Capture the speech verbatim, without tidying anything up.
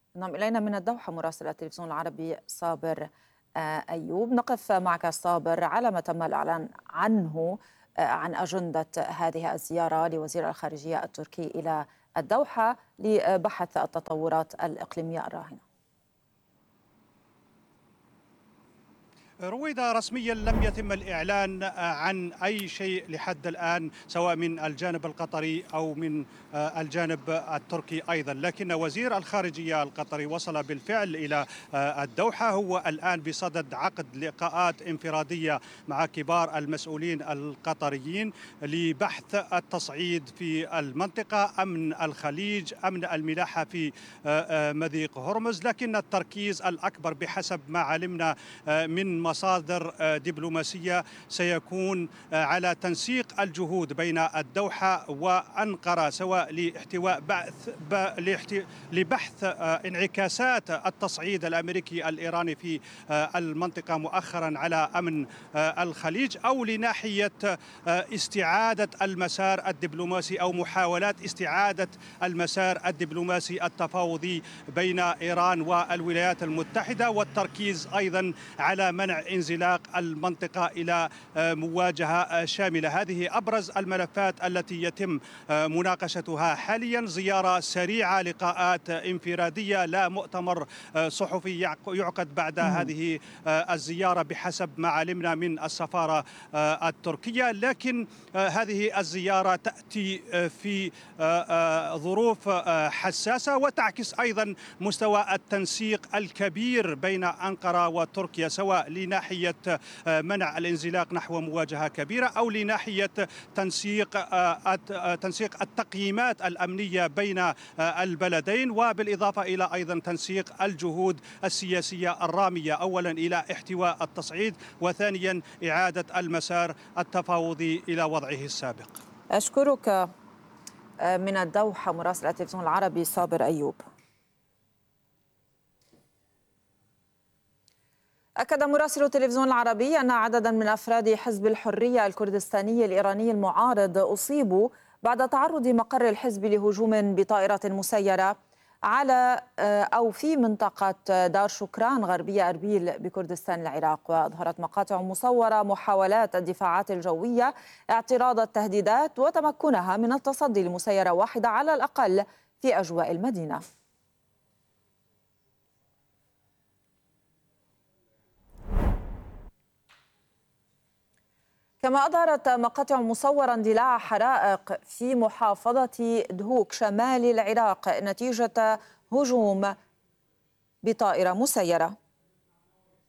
انضم إلينا من الدوحة مراسل التلفزيون العربي صابر آه، أيوب. نقف معك صابر على ما تم الإعلان عنه آه، عن أجندة هذه الزيارة لوزير الخارجية التركي إلى الدوحة لبحث التطورات الإقليمية الراهنة. رويدا رسميا لم يتم الإعلان عن أي شيء لحد الآن، سواء من الجانب القطري أو من الجانب التركي أيضا، لكن وزير الخارجية القطري وصل بالفعل إلى الدوحة. هو الآن بصدد عقد لقاءات انفرادية مع كبار المسؤولين القطريين لبحث التصعيد في المنطقة، أمن الخليج، أمن الملاحة في مضيق هرمز. لكن التركيز الأكبر بحسب ما علمنا من مصادر دبلوماسية سيكون على تنسيق الجهود بين الدوحة وأنقرة، سواء لاحتواء بعث لبحث انعكاسات التصعيد الأمريكي الإيراني في المنطقة مؤخرا على أمن الخليج، أو لناحية استعادة المسار الدبلوماسي أو محاولات استعادة المسار الدبلوماسي التفاوضي بين إيران والولايات المتحدة، والتركيز أيضا على منع انزلاق المنطقة إلى مواجهة شاملة. هذه أبرز الملفات التي يتم مناقشتها حاليا. زيارة سريعة، لقاءات انفرادية، لا مؤتمر صحفي يعقد بعد هذه الزيارة بحسب ما علمنا من السفارة التركية. لكن هذه الزيارة تأتي في ظروف حساسة وتعكس أيضا مستوى التنسيق الكبير بين أنقرة وتركيا، سواء لناحية منع الانزلاق نحو مواجهة كبيرة أو لناحية تنسيق تنسيق التقييمات الأمنية بين البلدين، وبالإضافة إلى أيضا تنسيق الجهود السياسية الرامية، أولا إلى احتواء التصعيد، وثانيا إعادة المسار التفاوضي إلى وضعه السابق. أشكرك من الدوحة مراسل التلفزيون العربي صابر أيوب. أكد مراسل التلفزيون العربي أن عددا من أفراد حزب الحرية الكردستاني الإيراني المعارض أصيبوا بعد تعرض مقر الحزب لهجوم بطائرة مسيرة على أو في منطقة دار شكران غربية أربيل بكردستان العراق. وأظهرت مقاطع مصورة محاولات الدفاعات الجوية اعتراض التهديدات وتمكنها من التصدي لمسيرة واحدة على الأقل في أجواء المدينة. كما أظهرت مقاطع مصورة اندلاع حرائق في محافظة دهوك شمال العراق نتيجة هجوم بطائرة مسيرة.